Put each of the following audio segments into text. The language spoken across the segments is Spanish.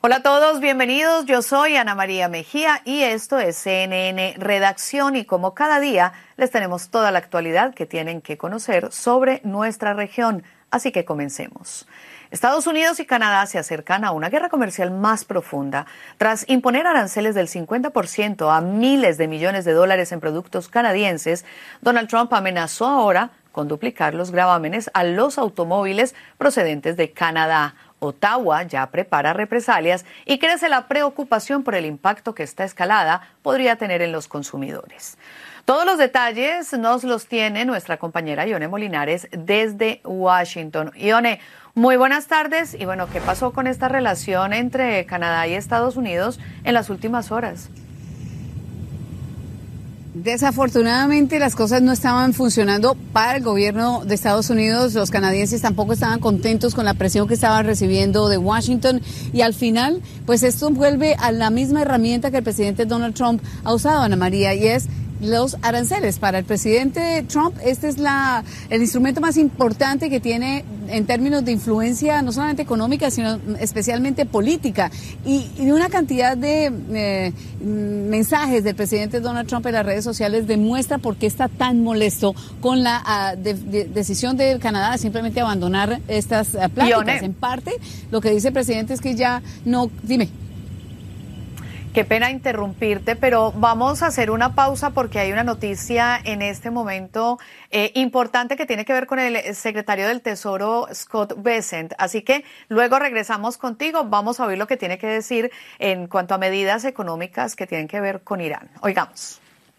Hola a todos, bienvenidos. Yo soy Ana María Mejía y esto es CNN Redacción y como cada día les tenemos toda la actualidad que tienen que conocer sobre nuestra región. Así que comencemos. Estados Unidos y Canadá se acercan a una guerra comercial más profunda. Tras imponer aranceles del 50% a miles de millones de dólares en productos canadienses, Donald Trump amenazó ahora con duplicar los gravámenes a los automóviles procedentes de Canadá. Ottawa ya prepara represalias y crece la preocupación por el impacto que esta escalada podría tener en los consumidores. Todos los detalles nos los tiene nuestra compañera Ione Molinares desde Washington. Ione, muy buenas tardes. Y bueno, ¿qué pasó con esta relación entre Canadá y Estados Unidos en las últimas horas? Desafortunadamente las cosas no estaban funcionando para el gobierno de Estados Unidos. Los canadienses tampoco estaban contentos con la presión que estaban recibiendo de Washington y al final pues esto vuelve a la misma herramienta que el presidente Donald Trump ha usado, Ana María, y es los aranceles. Para el presidente Trump este es el instrumento más importante que tiene en términos de influencia no solamente económica sino especialmente política y una cantidad de mensajes del presidente Donald Trump en las redes sociales demuestra por qué está tan molesto con la decisión de Canadá de simplemente abandonar estas pláticas. Ione. En parte lo que dice el presidente es que ya no... Dime. Qué pena interrumpirte, pero vamos a hacer una pausa porque hay una noticia en este momento importante que tiene que ver con el secretario del Tesoro, Scott Bessent. Así que luego regresamos contigo. Vamos a oír lo que tiene que decir en cuanto a medidas económicas que tienen que ver con Irán. Oigamos.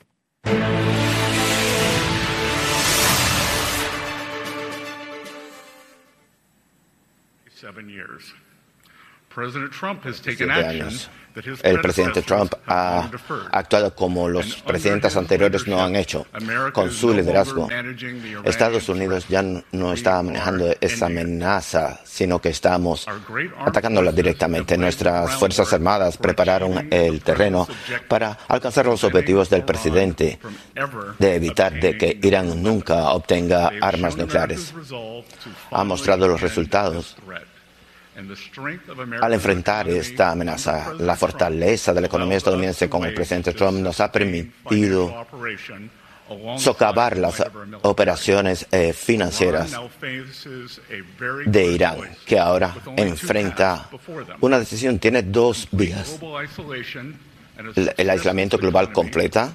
7 años. El presidente Trump ha actuado como los presidentes anteriores no han hecho. Con su liderazgo, Estados Unidos ya no está manejando esa amenaza, sino que estamos atacándola directamente. Nuestras Fuerzas Armadas prepararon el terreno para alcanzar los objetivos del presidente de evitar de que Irán nunca obtenga armas nucleares. Ha mostrado los resultados. Al enfrentar esta amenaza, la fortaleza de la economía estadounidense con el presidente Trump nos ha permitido socavar las operaciones financieras de Irán, que ahora enfrenta una decisión. Tiene dos vías: el aislamiento global completa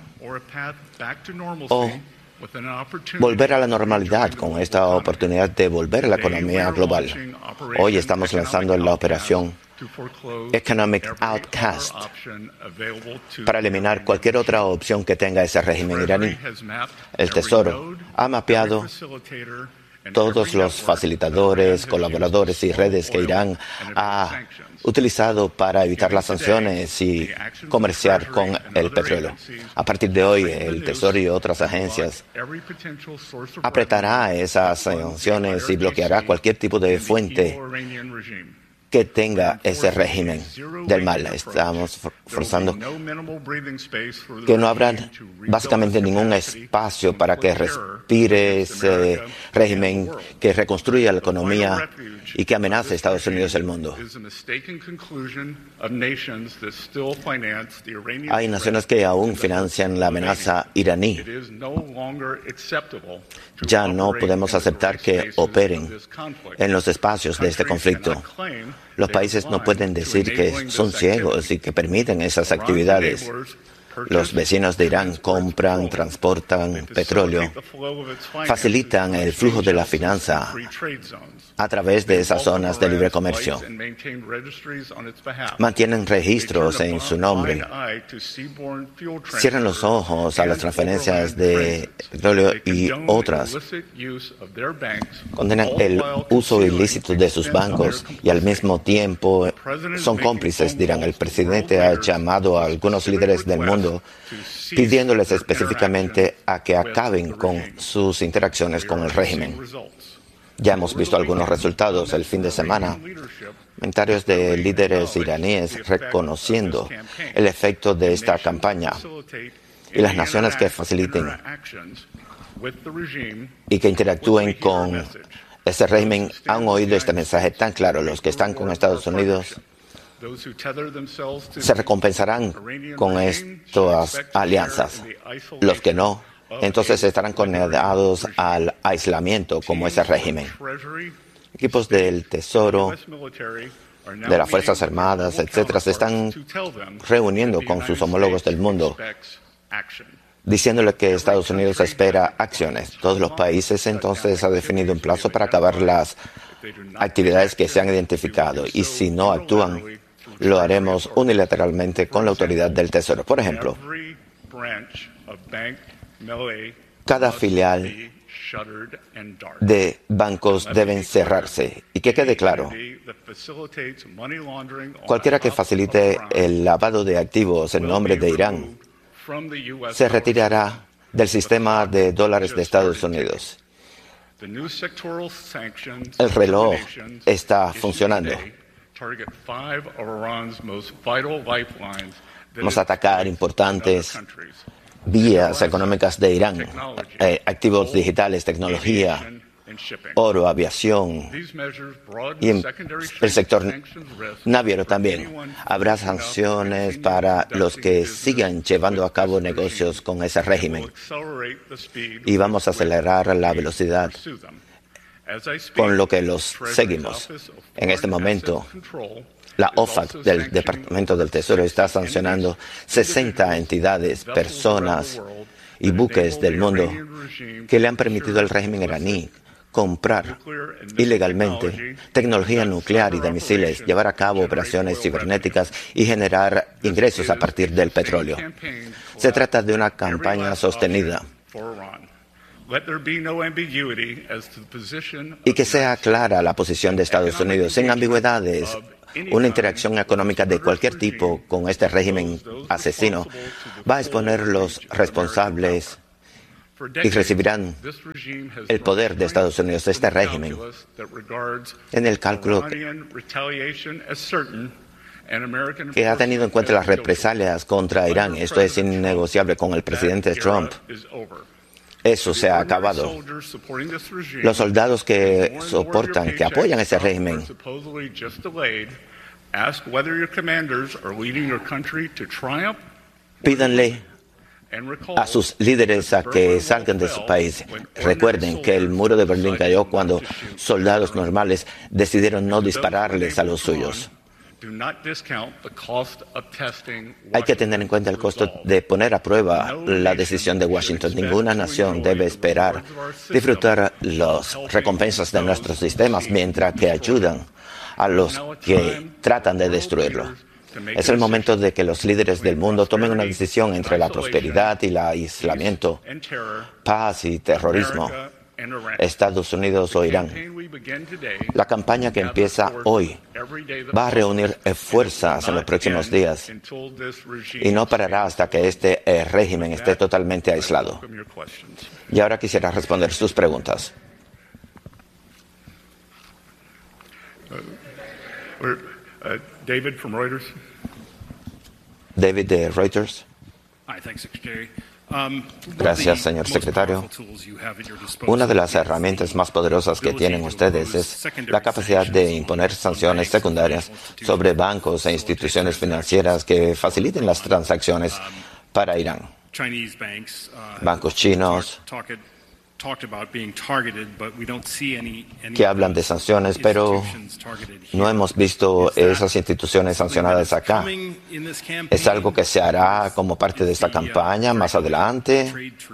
o volver a la normalidad con esta oportunidad de volver a la economía global. Hoy estamos lanzando la operación Economic Outcast para eliminar cualquier otra opción que tenga ese régimen iraní. El Tesoro ha mapeado todos los facilitadores, colaboradores y redes que Irán ha utilizado para evitar las sanciones y comerciar con el petróleo. A partir de hoy, el Tesoro y otras agencias apretará esas sanciones y bloqueará cualquier tipo de fuente que tenga ese régimen del mal. Estamos forzando que no habrá básicamente ningún espacio para que respire ese régimen que reconstruya la economía y que amenace a Estados Unidos y el mundo. Hay naciones que aún financian la amenaza iraní. Ya no podemos aceptar que operen en los espacios de este conflicto. Los países no pueden decir que son ciegos y que permiten esas actividades. Los vecinos de Irán compran, transportan petróleo, facilitan el flujo de la finanza a través de esas zonas de libre comercio. Mantienen registros en su nombre. Cierran los ojos a las transferencias de petróleo y otras. Condenan el uso ilícito de sus bancos y al mismo tiempo son cómplices, dirán. El presidente ha llamado a algunos líderes del mundo pidiéndoles específicamente a que acaben con sus interacciones con el régimen. Ya hemos visto algunos resultados el fin de semana. Comentarios de líderes iraníes reconociendo el efecto de esta campaña y las naciones que faciliten y que interactúen con ese régimen han oído este mensaje tan claro. Los que están con Estados Unidos se recompensarán con estas alianzas. Los que no, entonces estarán condenados al aislamiento como ese régimen. Equipos del Tesoro, de las Fuerzas Armadas, etcétera, se están reuniendo con sus homólogos del mundo, diciéndole que Estados Unidos espera acciones. Todos los países entonces han definido un plazo para acabar las actividades que se han identificado, y si no actúan, lo haremos unilateralmente con la autoridad del Tesoro. Por ejemplo, cada filial de bancos deben cerrarse. Y que quede claro, cualquiera que facilite el lavado de activos en nombre de Irán se retirará del sistema de dólares de Estados Unidos. El reloj está funcionando. Vamos a atacar importantes vías económicas de Irán, activos digitales, tecnología, oro, aviación y el sector naviero también. Habrá sanciones para los que sigan llevando a cabo negocios con ese régimen, y vamos a acelerar la velocidad con lo que los seguimos. En este momento, la OFAC del Departamento del Tesoro está sancionando 60 entidades, personas y buques del mundo que le han permitido al régimen iraní comprar ilegalmente tecnología nuclear y de misiles, llevar a cabo operaciones cibernéticas y generar ingresos a partir del petróleo. Se trata de una campaña sostenida. Y que sea clara la posición de Estados Unidos, sin ambigüedades. Una interacción económica de cualquier tipo con este régimen asesino va a exponer los responsables y recibirán el poder de Estados Unidos, este régimen, en el cálculo que ha tenido en cuenta las represalias contra Irán. Esto es innegociable con el presidente Trump. Eso se ha acabado. Los soldados que soportan, que apoyan ese régimen, pídanle a sus líderes a que salgan de su país. Recuerden que el muro de Berlín cayó cuando soldados normales decidieron no dispararles a los suyos. Hay que tener en cuenta el costo de poner a prueba la decisión de Washington. Ninguna nación debe esperar disfrutar las recompensas de nuestros sistemas mientras que ayudan a los que tratan de destruirlo. Es el momento de que los líderes del mundo tomen una decisión entre la prosperidad y el aislamiento, paz y terrorismo, Estados Unidos o Irán. La campaña que empieza hoy va a reunir fuerzas en los próximos días y no parará hasta que este régimen esté totalmente aislado. Y ahora quisiera responder sus preguntas. David from Reuters. David de Reuters. Gracias, señor secretario. Una de las herramientas más poderosas que tienen ustedes es la capacidad de imponer sanciones secundarias sobre bancos e instituciones financieras que faciliten las transacciones para Irán. Bancos chinos que hablan de sanciones, pero no hemos visto esas instituciones sancionadas acá. ¿Es algo que se hará como parte de esta campaña más adelante?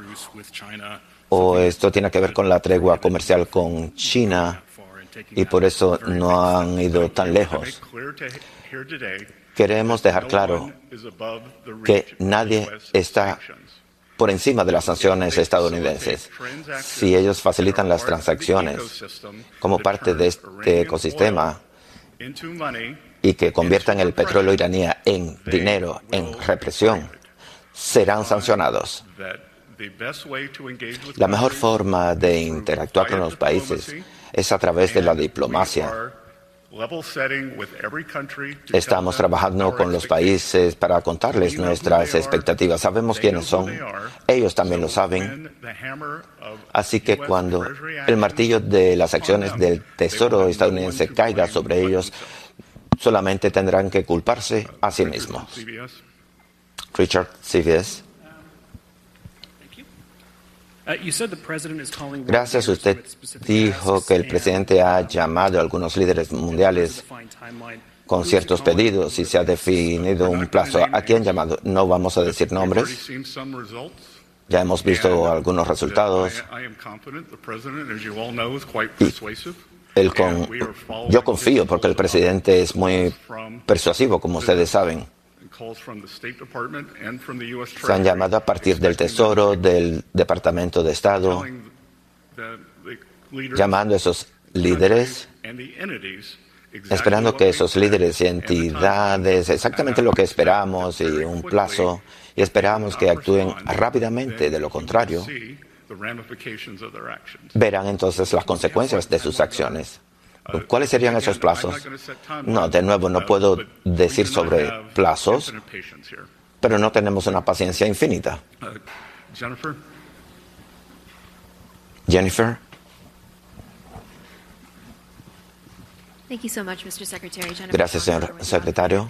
¿O esto tiene que ver con la tregua comercial con China y por eso no han ido tan lejos? Queremos dejar claro que nadie está por encima de las sanciones estadounidenses. Si ellos facilitan las transacciones como parte de este ecosistema y que conviertan el petróleo iraní en dinero, en represión, serán sancionados. La mejor forma de interactuar con los países es a través de la diplomacia. Estamos trabajando con los países para contarles nuestras expectativas. Sabemos quiénes son. Ellos también lo saben. Así que cuando el martillo de las acciones del Tesoro estadounidense caiga sobre ellos, solamente tendrán que culparse a sí mismos. CBS. Richard, CBS. Gracias. Usted dijo que el presidente ha llamado a algunos líderes mundiales con ciertos pedidos y se ha definido un plazo. ¿A quién llamado? No vamos a decir nombres. Ya hemos visto algunos resultados. Yo confío porque el presidente es muy persuasivo, como ustedes saben. Se han llamado a partir del Tesoro, del Departamento de Estado, llamando a esos líderes, esperando que esos líderes y entidades, exactamente lo que esperamos y un plazo, y esperamos que actúen rápidamente. De lo contrario, verán entonces las consecuencias de sus acciones. ¿Cuáles serían esos plazos? No, de nuevo, no puedo decir sobre plazos, pero no tenemos una paciencia infinita. Jennifer. Gracias, señor secretario.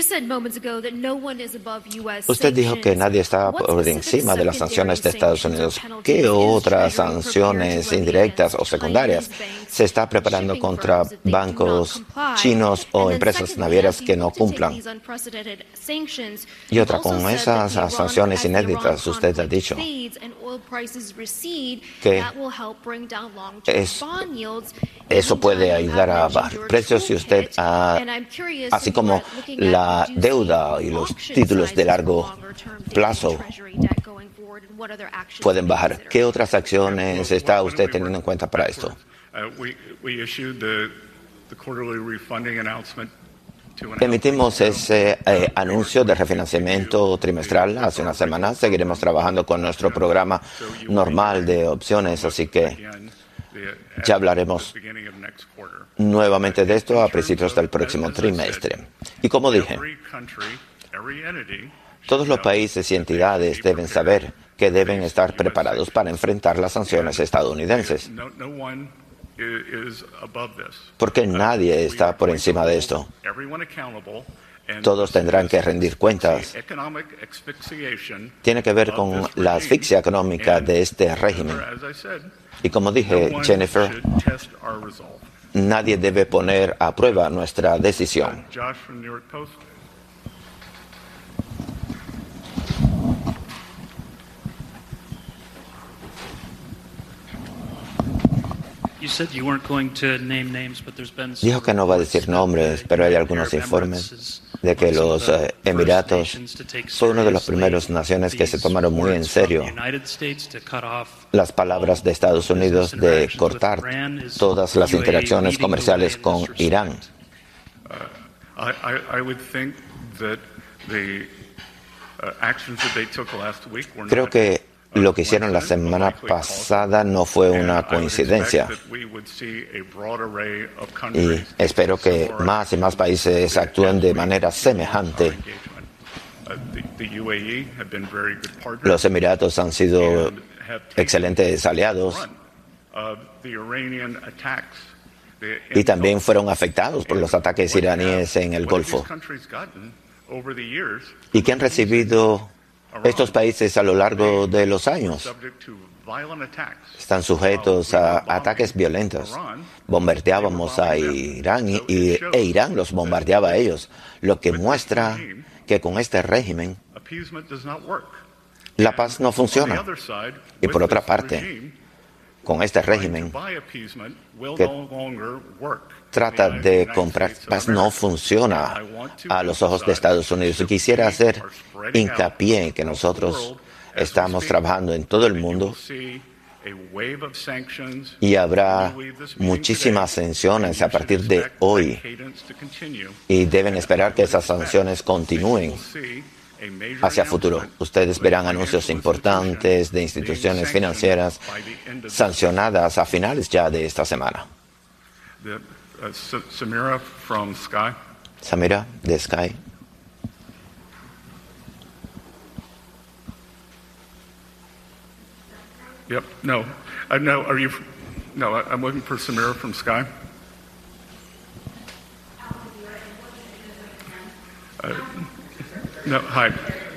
Usted dijo que nadie está por encima de las sanciones de Estados Unidos. ¿Qué otras sanciones indirectas o secundarias se está preparando contra bancos chinos o empresas navieras que no cumplan? Y otra, con esas sanciones inéditas, usted ha dicho que eso puede ayudar a bajar precios y usted, así como la deuda y los títulos de largo plazo pueden bajar. ¿Qué otras acciones está usted teniendo en cuenta para esto? Emitimos ese anuncio de refinanciamiento trimestral hace una semana. Seguiremos trabajando con nuestro programa normal de opciones, así que ya hablaremos nuevamente de esto a principios del próximo trimestre. Y como dije, todos los países y entidades deben saber que deben estar preparados para enfrentar las sanciones estadounidenses. Porque nadie está por encima de esto. Todos tendrán que rendir cuentas. Tiene que ver con la asfixia económica de este régimen. Y como dije, Jennifer, nadie debe poner a prueba nuestra decisión. Dijo que no va a decir nombres, pero hay algunos informes de que los Emiratos fue una de las primeras naciones que se tomaron muy en serio las palabras de Estados Unidos de cortar todas las interacciones comerciales con Irán. Creo que lo que hicieron la semana pasada no fue una coincidencia. Y espero que más y más países actúen de manera semejante. Los Emiratos han sido excelentes aliados y también fueron afectados por los ataques iraníes en el Golfo. ¿Y qué han recibido estos países a lo largo de los años? Están sujetos a ataques violentos. Bombardeábamos a Irán e Irán los bombardeaba a ellos, lo que muestra que con este régimen la paz no funciona. Y por otra parte, con este régimen que trata de comprar paz no funciona a los ojos de Estados Unidos. Y quisiera hacer hincapié en que nosotros estamos trabajando en todo el mundo y habrá muchísimas sanciones a partir de hoy y deben esperar que esas sanciones continúen hacia futuro. Ustedes verán anuncios importantes de instituciones financieras sancionadas a finales ya de esta semana. Samira, de Sky. Yep. No. No. Are you? No. I'm looking for Samira from Sky. No, hi.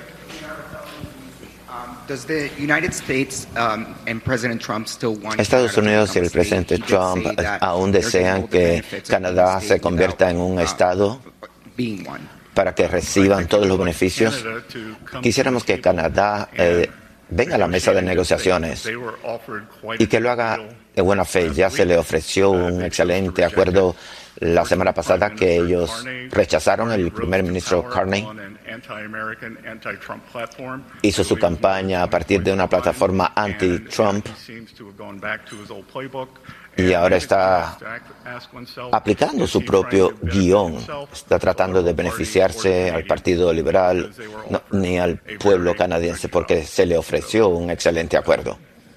Estados Unidos y el presidente Trump aún desean que Canadá se convierta en un estado para que reciban todos los beneficios. Quisiéramos que Canadá venga a la mesa de negociaciones y que lo haga de buena fe. Ya se le ofreció un excelente acuerdo la semana pasada que ellos rechazaron. El primer ministro Carney hizo su campaña a partir de una plataforma anti-Trump y ahora está aplicando su propio guión. Está tratando de beneficiarse al Partido Liberal ni al pueblo canadiense porque se le ofreció un excelente acuerdo.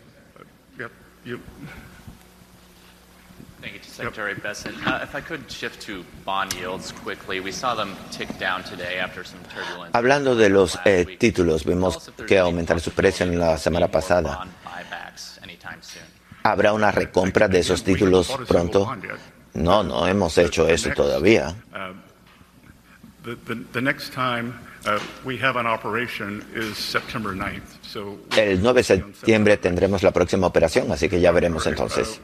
Secretary Bessent, if I could shift to bond yields quickly, we saw them tick down today after some turbulence. Hablando de los títulos, vimos que aumentaron su precio en la semana pasada. ¿Habrá una recompra de esos títulos pronto? No hemos hecho eso todavía. El 9 de septiembre tendremos la próxima operación, así que ya veremos entonces.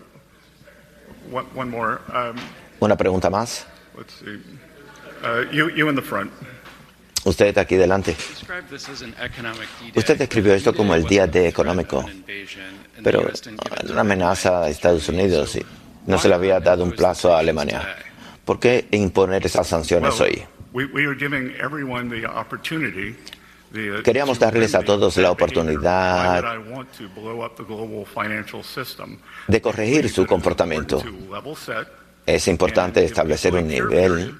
Una pregunta más. You in the front. Usted aquí delante. Usted describió esto como el día D económico, pero una amenaza a Estados Unidos y no se le había dado un plazo a Alemania. ¿Por qué imponer esas sanciones hoy? Queríamos darles a todos la oportunidad de corregir su comportamiento. Es importante establecer un nivel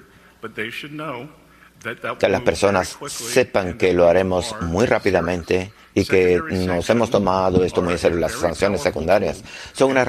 que las personas sepan que lo haremos muy rápidamente y que nos hemos tomado esto muy en serio. Las sanciones secundarias son una